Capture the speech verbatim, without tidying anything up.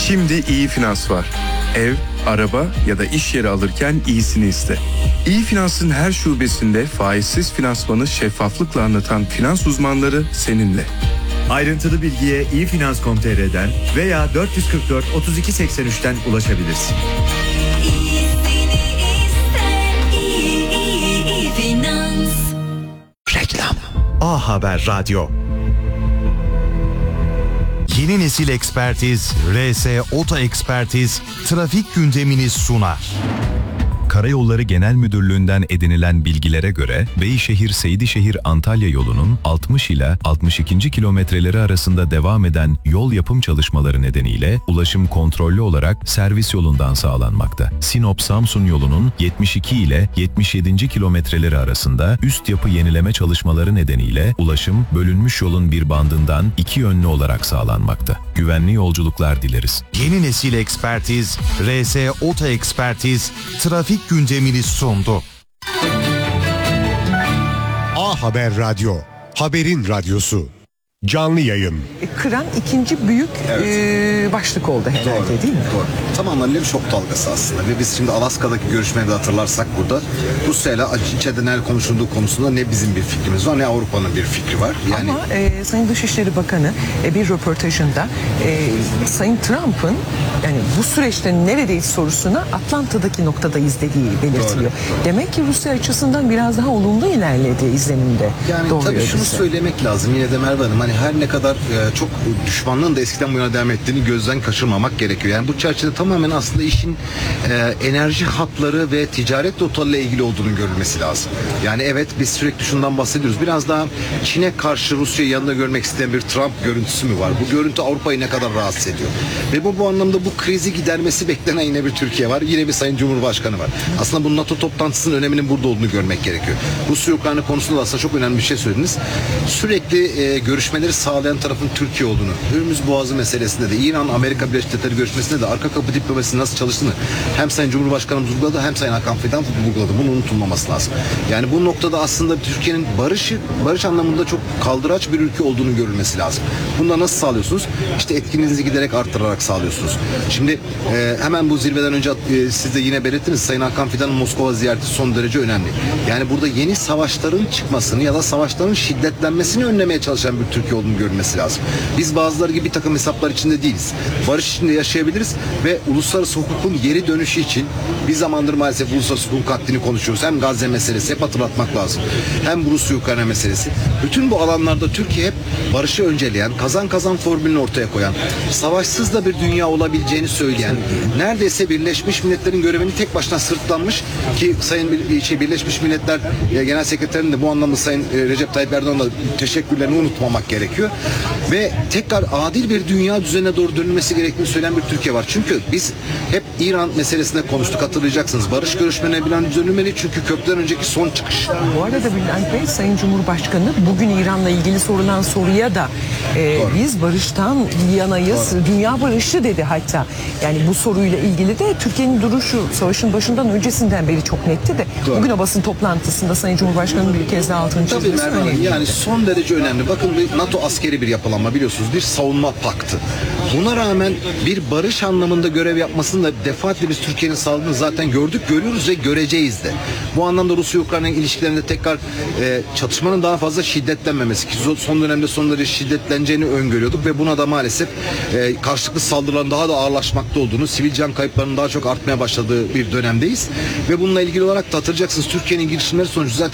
Şimdi İyi Finans var. Ev, araba ya da iş yeri alırken iyisini iste. İyi Finans'ın her şubesinde faizsiz finansmanı şeffaflıkla anlatan finans uzmanları seninle. Ayrıntılı bilgiye iyifinans nokta com nokta tr'den veya dört yüz kırk dört otuz iki seksen üçten ulaşabilirsin. Reklam. A Haber Radyo. Yeni nesil ekspertiz, R S Oto Ekspertiz, trafik gündemini sunar. Karayolları Genel Müdürlüğü'nden edinilen bilgilere göre Beyşehir-Seydişehir-Antalya yolunun altmış ile altmış ikinci kilometreleri arasında devam eden yol yapım çalışmaları nedeniyle ulaşım kontrollü olarak servis yolundan sağlanmakta. Sinop-Samsun yolunun yetmiş iki ile yetmiş yedinci kilometreleri arasında üst yapı yenileme çalışmaları nedeniyle ulaşım bölünmüş yolun bir bandından iki yönlü olarak sağlanmakta. Güvenli yolculuklar dileriz. Yeni nesil ekspertiz, R S Oto Ekspertiz, trafik gündemini sundu. A Haber Radyo, haberin radyosu. Canlı yayın. Kıran ikinci büyük evet. e, başlık oldu herhalde, doğru, değil mi? Doğru. Tam anlamıyla bir şok dalgası aslında. Ve biz şimdi Alaska'daki görüşmeyi de hatırlarsak burada Rusya ile içeride neler konuşulduğu konusunda ne bizim bir fikrimiz var ne Avrupa'nın bir fikri var. Yani... Ama e, Sayın Dışişleri Bakanı e, bir röportajında e, Sayın Trump'ın yani bu süreçte neredeyiz sorusuna Atlanta'daki noktadayız dediği belirtiliyor. Doğru, doğru. Demek ki Rusya açısından biraz daha olumlu ilerledi izlenimde. Yani tabii şunu bize söylemek lazım yine de Merve Hanım. Hani her ne kadar e, çok düşmanlığın da eskiden bu yana devam ettiğini gözden kaçırmamak gerekiyor. Yani bu çerçevede tamamen aslında işin e, enerji hatları ve ticaret rotalarıyla ilgili olduğunu görülmesi lazım. Yani evet biz sürekli şundan bahsediyoruz. Biraz daha Çin'e karşı Rusya'yı yanında görmek isteyen bir Trump görüntüsü mü var? Bu görüntü Avrupa'yı ne kadar rahatsız ediyor? Ve bu bu anlamda bu krizi gidermesi beklenen yine bir Türkiye var. Yine bir Sayın Cumhurbaşkanı var. Aslında bu NATO toplantısının öneminin burada olduğunu görmek gerekiyor. Rusya-Ukrayna konusunda da aslında çok önemli bir şey söylediniz. Sürekli e, görüşmeleri sağlayan tarafın Türkiye olduğunu, Hürmüz Boğazı meselesinde de, İran-Amerika Birleşik Devletleri görüşmesinde de arka kapı diplomasinin nasıl çalıştığını hem Sayın Cumhurbaşkanımız vurguladı hem Sayın Hakan Fidan vurguladı. Bunun unutulmaması lazım. Yani bu noktada aslında Türkiye'nin barışı, barış anlamında çok kaldıraç bir ülke olduğunu görülmesi lazım. Bunu da nasıl sağlıyorsunuz? İşte etkinliğinizi giderek arttırarak sağlıyorsunuz. Şimdi e, hemen bu zirveden önce e, siz de yine belirttiniz. Sayın Hakan Fidan'ın Moskova ziyareti son derece önemli. Yani burada yeni savaşların çıkmasını ya da savaşların şiddetlenmesini önlemeye çalışan bir Türkiye olduğunu görülmesi lazım. Biz bazıları gibi bir takım hesaplar içinde değiliz. Barış içinde yaşayabiliriz ve uluslararası hukukun geri dönüşü için bir zamandır maalesef uluslararası hukuk haddini konuşuyoruz. Hem Gazze meselesi hep hatırlatmak lazım. Hem Rusya-Ukrayna meselesi. Bütün bu alanlarda Türkiye hep barışı önceleyen, kazan kazan formülünü ortaya koyan, savaşsız da bir dünya olabileceğini söyleyen, neredeyse Birleşmiş Milletler'in görevini tek başına sırtlanmış ki Sayın şey, Birleşmiş Milletler Genel Sekreterinin de bu anlamda Sayın Recep Tayyip Erdoğan'la teşekkürlerini unutmamak gerekiyor. Ve tekrar adil bir dünya düzenine doğru dönülmesi gerektiğini söyleyen bir Türkiye var. Çünkü biz hep İran meselesinde konuştuk, hatırlayacaksınız. Barış görüşmelerine bir an dönülmeli çünkü köprüden önceki son çıkış. Bu arada Bülent Bey, Sayın Cumhurbaşkanı bugün İran'la ilgili sorulan soruya da e, biz barıştan yanayız, doğru, dünya barışı dedi hatta. Yani bu soruyla ilgili de Türkiye'nin duruşu savaşın başından öncesinden beri çok netti de doğru, bugün o basın toplantısında Sayın Cumhurbaşkanı bir kez daha altını çizdi. Tabii Merve, yani son derece önemli. Bakın NATO askeri bir yapılanma biliyorsunuz. Bir savunma paktı. Buna rağmen bir barış anlamında görev yapmasını da defaatle biz Türkiye'nin sağladığını zaten gördük, görüyoruz ve göreceğiz de. Bu anlamda Rusya-Ukrayna ilişkilerinde tekrar e, çatışmanın daha fazla şiddetlenmemesi ki son dönemde son derece şiddetleneceğini öngörüyorduk ve buna da maalesef e, karşılıklı saldırıların daha da ağırlaşmakta olduğunu, sivil can kayıplarının daha çok artmaya başladığı bir dönemdeyiz. Ve bununla ilgili olarak da hatırlayacaksınız Türkiye'nin girişimleri sonucu zaten